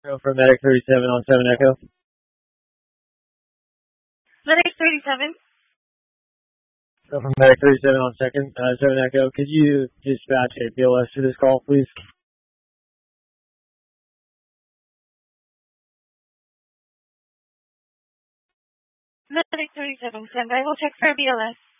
Go for Medic 37 on 7 Echo. Medic 37. Go for Medic 37 on 7 Echo. Could you dispatch a BLS to this call, please? Medic 37, send. I will check for BLS.